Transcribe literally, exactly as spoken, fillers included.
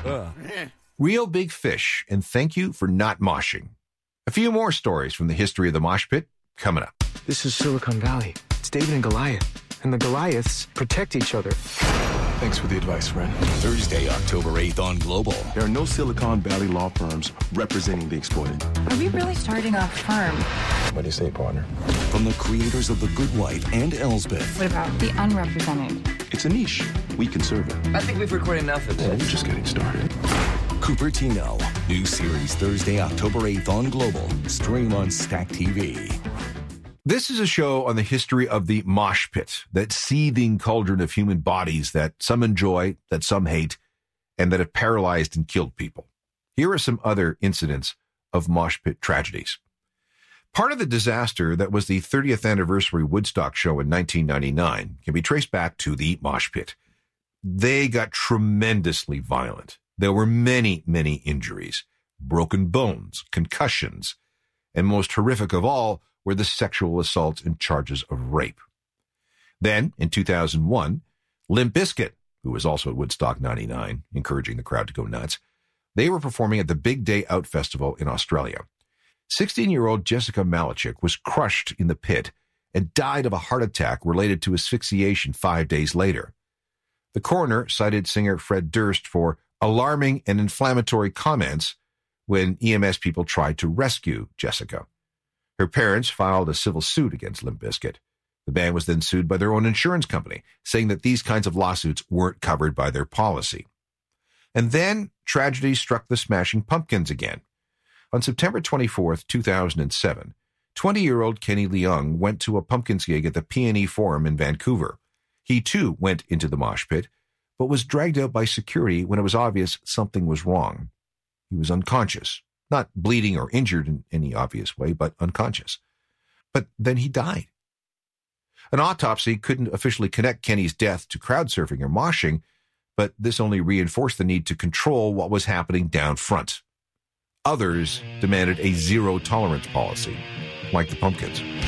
Real big fish, and thank you for not moshing. A few more stories from the history of the mosh pit coming up. This is Silicon Valley. It's David and Goliath, and the Goliaths protect each other. Thanks for the advice, friend. Thursday, October eighth on Global. There are no Silicon Valley law firms representing the exploited. Are we really starting a firm? What do you say, partner? From the creators of The Good Wife and Elsbeth. What about the unrepresented? It's a niche. We can serve it. I think we've recorded enough of this. Well, we're just getting started. Cupertino. New series Thursday, October eighth on Global. Stream on Stack T V. This is a show on the history of the mosh pit, that seething cauldron of human bodies that some enjoy, that some hate, and that have paralyzed and killed people. Here are some other incidents of mosh pit tragedies. Part of the disaster that was the thirtieth anniversary Woodstock show in nineteen ninety-nine can be traced back to the mosh pit. They got tremendously violent. There were many, many injuries, broken bones, concussions, and most horrific of all were the sexual assaults and charges of rape. Then, in two thousand one, Limp Bizkit, who was also at Woodstock ninety-nine, encouraging the crowd to go nuts, they were performing at the Big Day Out Festival in Australia. sixteen-year-old Jessica Malachik was crushed in the pit and died of a heart attack related to asphyxiation five days later. The coroner cited singer Fred Durst for alarming and inflammatory comments when E M S people tried to rescue Jessica. Her parents filed a civil suit against Limp Bizkit. The band was then sued by their own insurance company, saying that these kinds of lawsuits weren't covered by their policy. And then tragedy struck the Smashing Pumpkins again. On September twenty-fourth, two thousand seven, twenty-year-old Kenny Leung went to a Pumpkins gig at the P and E Forum in Vancouver. He, too, went into the mosh pit, but was dragged out by security when it was obvious something was wrong. He was unconscious. Not bleeding or injured in any obvious way, but unconscious. But then he died. An autopsy couldn't officially connect Kenny's death to crowd surfing or moshing, but this only reinforced the need to control what was happening down front. Others demanded a zero-tolerance policy, like the Pumpkins.